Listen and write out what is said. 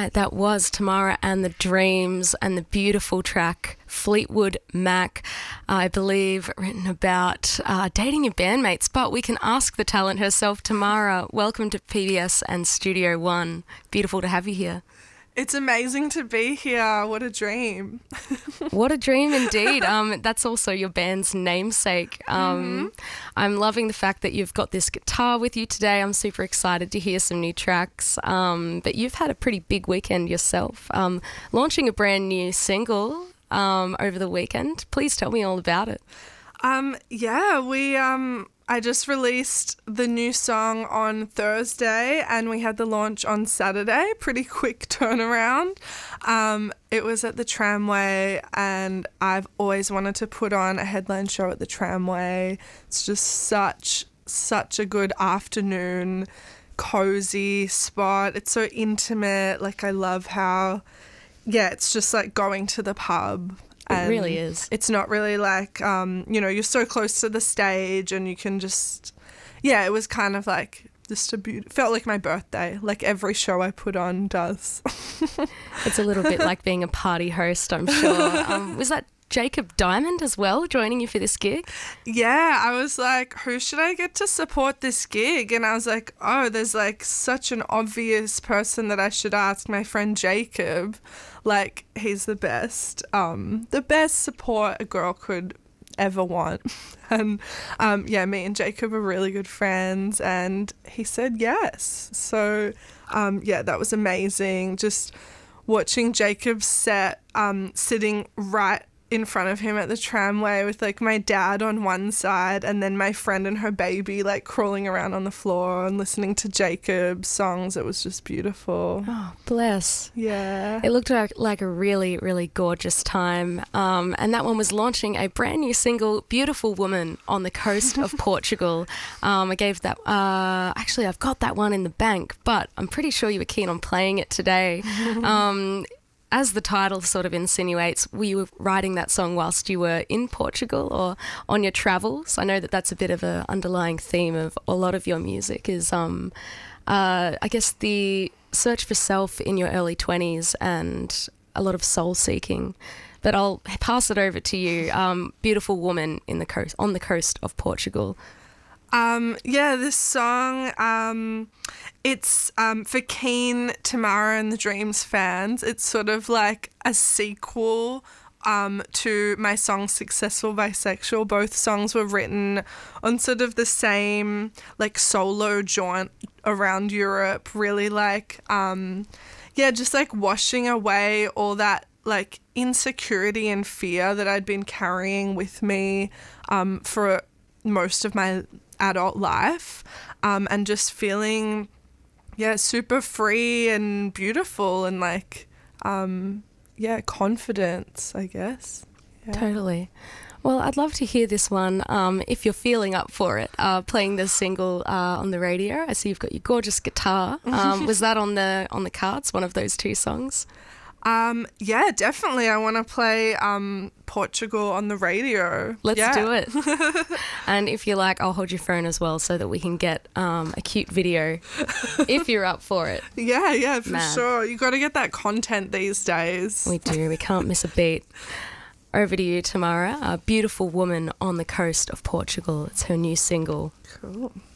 right, that was Tamara and the Dreams and the beautiful track Fleetwood Mac, I believe, written about dating your bandmates. But we can ask the talent herself. Tamara, welcome to PBS and Studio One. Beautiful to have you here. It's amazing to be here. What a dream. What a dream indeed. That's also your band's namesake. I'm loving the fact that you've got this guitar with you today. I'm super excited to hear some new tracks. But you've had a pretty big weekend yourself, launching a brand new single over the weekend. Please tell me all about it. I just released the new song on Thursday and we had the launch on Saturday. Pretty quick turnaround. It was at the Tramway and I've always wanted to put on a headline show at the Tramway. It's just such a good afternoon, cozy spot. It's so intimate. Like I love how, it's just like going to the pub. It really is. It's not really like, you're so close to the stage and you can just, it was kind of like just felt like my birthday, like every show I put on does. It's a little bit like being a party host, I'm sure. Was that Jacob Diamond as well joining you for this gig? Yeah, I was like, who should I get to support this gig? And I was like, there's like such an obvious person that I should ask, my friend Jacob. Like, he's the best support a girl could ever want. And me and Jacob are really good friends and he said yes. So that was amazing. Just watching Jacob's set, sitting right in front of him at the Tramway with like my dad on one side and then my friend and her baby like crawling around on the floor and listening to Jacob's songs. It was just beautiful. Oh, bless. Yeah. It looked like a really, really gorgeous time. And that one was launching a brand new single, Beautiful Woman, on the coast of Portugal. I gave that, actually I've got that one in the bank, but I'm pretty sure you were keen on playing it today. As the title sort of insinuates, were you writing that song whilst you were in Portugal or on your travels? I know that that's a bit of an underlying theme of a lot of your music is, I guess, the search for self in your early 20s and a lot of soul seeking. But I'll pass it over to you. Beautiful Woman on the coast of Portugal. This song, it's for keen Tamara and the Dreams fans. It's sort of like a sequel to my song Successful Bisexual. Both songs were written on sort of the same like solo jaunt around Europe, really like, just like washing away all that like insecurity and fear that I'd been carrying with me for most of my adult life, and just feeling super free and beautiful and like confidence, I guess. Totally. Well, I'd love to hear this one if you're feeling up for it, playing this single on the radio. I see you've got your gorgeous guitar. Was that on the cards, one of those two songs? Definitely. I want to play Portugal on the radio. Let's do it. And if you like, I'll hold your phone as well so that we can get a cute video if you're up for it. Yeah, for sure. You got to get that content these days. We do. We can't miss a beat. Over to you, Tamara. A Beautiful Woman on the coast of Portugal. It's her new single. Cool.